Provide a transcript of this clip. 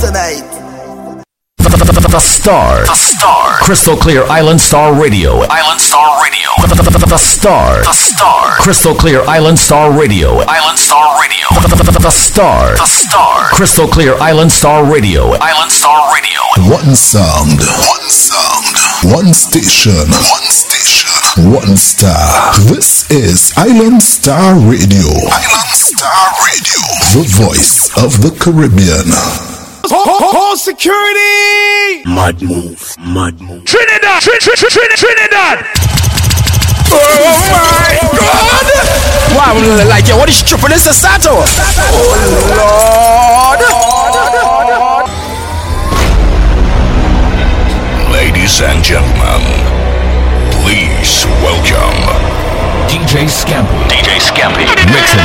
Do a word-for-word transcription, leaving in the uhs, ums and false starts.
tonight. The Star. The Star. Crystal Clear Island Star Radio. Island Star Radio. The Star. The Star. Crystal Clear Island Star Radio. Island Star Radio. The Star. The Star. Crystal Clear Island Star Radio. Island Star Radio. One sound. One sound. One station. One station. One star. This is Island Star Radio. Island Star Radio. The voice of the Caribbean. Hold security! Mad move, mad move. Trinidad! Trin, Trin, Trin, Trin, Trinidad! Oh my God! Wow, like, yo, what is tripping? This is Sato! Oh Lord! Ladies and gentlemen, please welcome D J Scampy. D J Scampy. Mixing